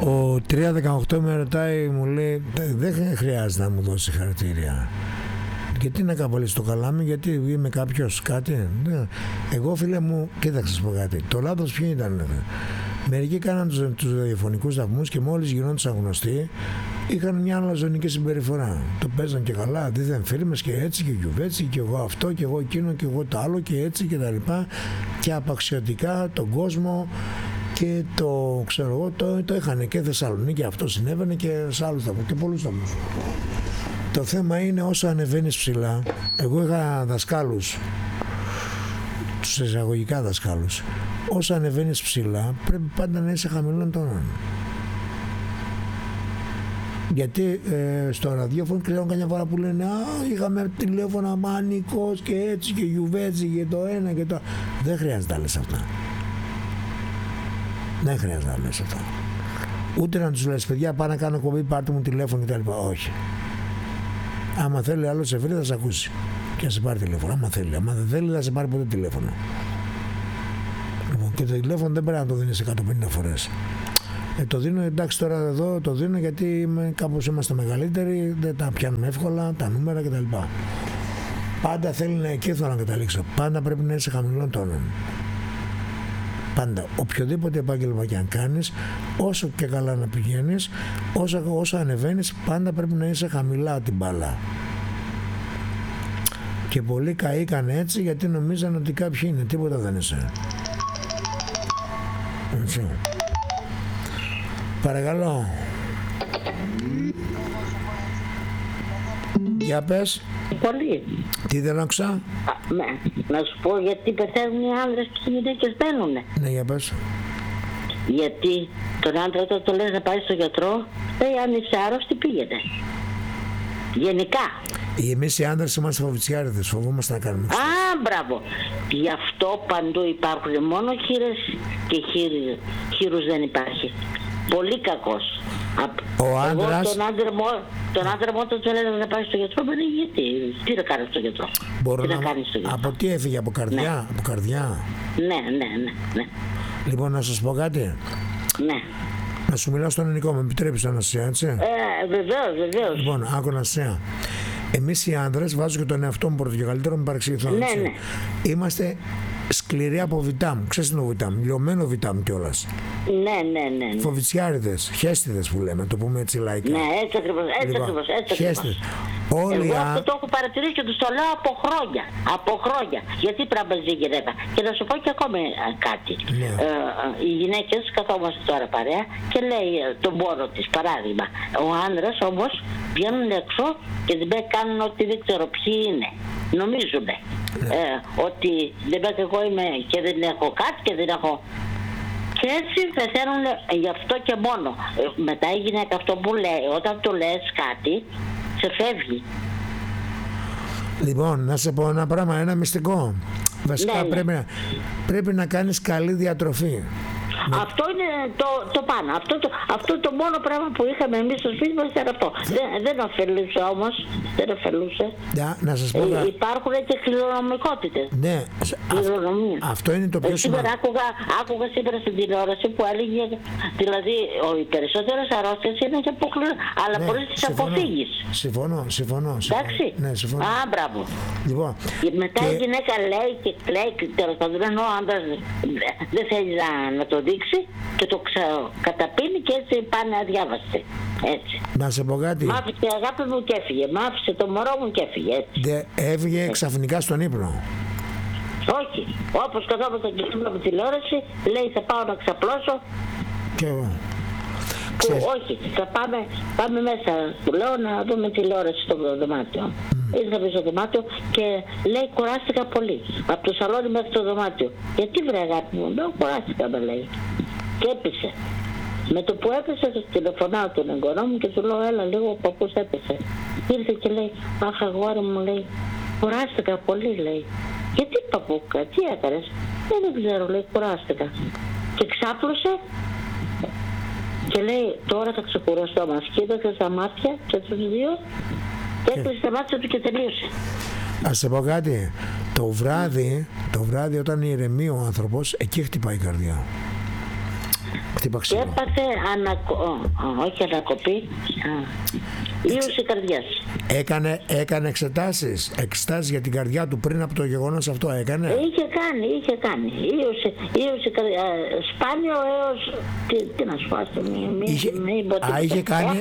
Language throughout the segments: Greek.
Ο 318 με ρωτάει, μου λέει, δεν χρειάζεται να μου δώσει χαρακτήρια. Γιατί να καβαλείς το καλάμι, γιατί είμαι κάποιος κάτι. Εγώ, φίλε μου, κοίταξε πω κάτι. Το λάθος ποιο ήταν. Μερικοί κάναν τους ραδιοφωνικούς σταθμούς και μόλις γινόντουσαν γνωστοί, είχαν μια αλαζονική συμπεριφορά. Το παίζαν και καλά, δίθεν φίρμες και έτσι και γιουβέτσι και εγώ αυτό και εγώ εκείνο και εγώ το άλλο και έτσι και τα λοιπά, και απαξιωτικά τον κόσμο. Και το ξέρω εγώ, το είχαν και Θεσσαλονίκη, αυτό συνέβαινε και σε άλλους σταθμούς και πολλούς σταθμούς. Το θέμα είναι όσο ανεβαίνεις ψηλά, εγώ είχα δασκάλους, τους εισαγωγικά δασκάλους, όσο ανεβαίνεις ψηλά πρέπει πάντα να είσαι χαμηλών τόνων. Γιατί στο ραδιόφωνο κρίνουν καμιά φορά που λένε είχαμε τηλέφωνα μάνικος και έτσι και γιουβέτσι και το ένα και το... Δεν χρειάζεται να λες αυτά. Δεν χρειάζεται να λες αυτά. Ούτε να τους λες παιδιά πάω να κάνω κομπή, πάρτε μου τηλέφωνο κτλ. Όχι. Άμα θέλει άλλο σε βρει θα σε ακούσει και θα σε πάρει τηλέφωνο. Άμα θέλει. Άμα δεν θέλει θα σε πάρει ποτέ τηλέφωνο. Λοιπόν, και το τηλέφωνο δεν πρέπει να το δίνεις 150 φορές. Το δίνω, εντάξει τώρα εδώ το δίνω γιατί κάπως είμαστε μεγαλύτεροι, δεν τα πιάνουμε εύκολα, τα νούμερα κτλ. Πάντα θέλει να εκεί θέλω να καταλήξω. Πάντα πρέπει να είσαι χαμηλών τόνων. Πάντα. Οποιοδήποτε επάγγελμα και αν κάνεις, όσο και καλά να πηγαίνεις, όσο ανεβαίνεις, πάντα πρέπει να είσαι χαμηλά την μπάλα. Και πολλοί καήκαν έτσι γιατί νομίζαν ότι κάποιοι είναι. Τίποτα δεν είσαι. Έτσι. Παρακαλώ. Για πες. Πολύ. Τι δεν άκουσα. Ναι. Να σου πω γιατί πεθαίνουν οι άνδρες και οι γυναίκες μπαίνουνε. Ναι, για πες. Γιατί τον άντρα όταν το λες να πάει στο γιατρό, λέει αν είσαι άρρωστη πήγαινε. Γενικά. Εμείς οι άντρες είμαστε φοβητσιάριδες, φοβόμαστε να κάνουμε. Α, μπράβο. Γι' αυτό παντού υπάρχουν μόνο χείρες και χείρους δεν υπάρχει. Πολύ κακός. Ο άντρας... Τον άντρα μου όταν του έλεγα να πάει στο γιατρό, με λέει γιατί, τι να κάνει στο γιατρό. Μπορώ να... Από τι έφυγε, από καρδιά, ναι. Από καρδιά. Ναι. Λοιπόν, να σας πω κάτι. Ναι. Να σου μιλάω στον ελληνικό, με επιτρέπεις Ανασία, έτσι. Βεβαίως. Λοιπόν, άκου Ανασία. Εμείς οι άνδρες, βάζω και τον εαυτό μου πρώτο και καλύτερο, με παρεξηγηθώ. Ναι. Είμαστε σκληροί από βιτάμ. Ξέρεις τι είναι ο βιτάμ, λιωμένο βιτάμ κιόλας. Ναι. Φοβητσιάριδες, χέστιδες που λέμε, το πούμε έτσι λαϊκά. Ναι, έτσι ακριβώς. Χέστιδες. Εγώ αυτό το έχω παρατηρήσει και τους το λέω από χρόνια. Γιατί πρέπει να ζει γυναίκα. Και να σου πω και ακόμη κάτι. Ναι. Οι γυναίκες καθόμαστε τώρα παρέα και λέει τον πόνο της, παράδειγμα. Ο άνδρας όμως βγαίνουν έξω και δεν κάνουν ότι δεν ξέρω ποιοι είναι. Νομίζουνε ότι δεν πέτω εγώ είμαι και δεν έχω κάτι και δεν έχω... Και έτσι πεθαίνουν γι' αυτό και μόνο. Μετά η γυναίκα αυτό που λέει, όταν του λες κάτι, σε φεύγει. Λοιπόν, να σε πω ένα πράγμα, ένα μυστικό. Βασικά πρέπει να κάνεις καλή διατροφή. Αυτό είναι το πάνω. Αυτό το μόνο πράγμα που είχαμε εμείς στο σπίτι μας ήταν αυτό. Δεν ωφελούσε όμως. Δεν ωφελούσε. Να σας πω υπάρχουν και κληρονομικότητες. Ναι. Αυτό είναι το πιο σημαντικό. Σήμερα άκουγα σήμερα στην τηλεόραση που έλεγε, δηλαδή οι περισσότερες αρρώστιες είναι και αλλά μπορείς τις αποφύγεις. Συμφωνώ. Εντάξει. Ναι, συμφωνώ. Α, μπράβο. Λοιπόν, μετά η γυναίκα λέει και κλαίει, τέλος πάντων, ενώ ο άντρας δεν θέλει να το δείξει και το καταπίνει και έτσι πάνε αδιάβαστοι. Έτσι. Να σε πω κάτι. Μ' άφησε η αγάπη μου και έφυγε. Μ' άφησε το μωρό μου και έφυγε. Έτσι. Έφυγε ξαφνικά στον ύπνο. Όχι. Όπως καθόμαστε και βλέπουμε τηλεόραση, λέει θα πάω να ξαπλώσω. Και εγώ. Όχι, θα πάμε μέσα. Του λέω να δούμε τηλεόραση στο δωμάτιο. Ήρθαμε στο δωμάτιο και λέει κουράστηκα πολύ. Από το σαλόνι μέχρι το δωμάτιο. Γιατί βρε αγάπη μου, λέω κουράστηκα με λέει. Και έπεσε. Με το που έπεσε το τηλεφωνάω τον εγγονό μου και του λέω έλα λίγο ο παππούς έπεσε. Ήρθε και λέει αχ αγόρι μου λέει κουράστηκα πολύ λέει. Γιατί παππούκα, τι έκανες? Δεν ξέρω λέει κουράστηκα. Και ξάπλωσε και λέει τώρα θα ξεκουραστώ. Μας κοίταξε στα μάτια και τους δύο και έκλεισε τα μάτια του και τελείωσε. Ας σε πω κάτι. Το βράδυ όταν ηρεμεί ο άνθρωπος, εκεί χτυπάει η καρδιά. Χτύπα και έπαθε όχι ανακοπή, ίωση καρδιάς. Έκανε εξετάσεις για την καρδιά του πριν από το γεγονός αυτό, έκανε? Είχε κάνει. Ίωση καρδιάς, σπάνιο έως, τι να σου πω, είχε κάνει,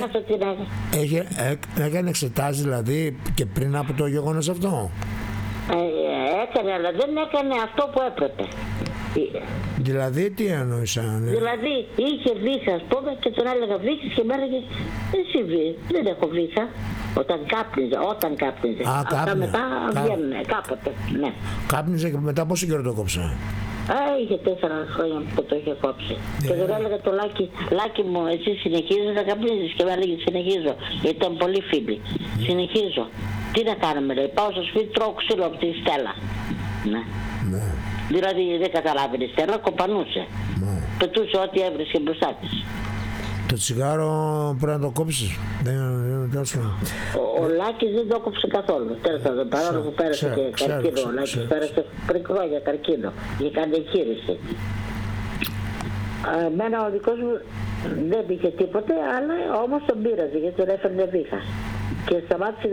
έκανε εξετάσεις δηλαδή και πριν από το γεγονός αυτό? Έκανε, αλλά δεν έκανε αυτό που έπρεπε. Δηλαδή τι εννοούσαν? Δηλαδή είχε βήχα, ας πούμε, και τον έλεγα βήχες και μου έλεγε εσύ δεν έχω βήχα. Όταν κάπνιζε. Αυτά μετά βγαίνουν κάποτε. Ναι. Κάπνιζε και μετά πόσο καιρό το κόψα? Είχε 4 χρόνια που το είχε κόψει. Και δεν έλεγα το Λάκη μου, εσύ συνεχίζεις να καπνίζεις? Και με έλεγε συνεχίζω, γιατί ήταν πολύ φίλοι. Συνεχίζω. Τι να κάνουμε, λέει, πάω στο σπίτι, τρώω ξύλο από τη Στέλλα. Ναι. Δηλαδή δεν καταλάβαινε η Στέλλα, κοπανούσε. Πετούσε ό,τι έβρισκε μπροστά της. Το τσιγάρο πρέπει να το κόψεις? Ο Λάκης δεν το κόψε καθόλου. Τέλος πάντων, παρόλο που πέρασε και καρκίνο. Ο Λάκης πέρασε πριν χρόνια καρκίνο. Είχε κάνει εγχείρηση. Εμένα ο δικός μου δεν είχε τίποτε, αλλά όμως τον πείραζε γιατί τον έφερνε βήχα. Και σταμάτησε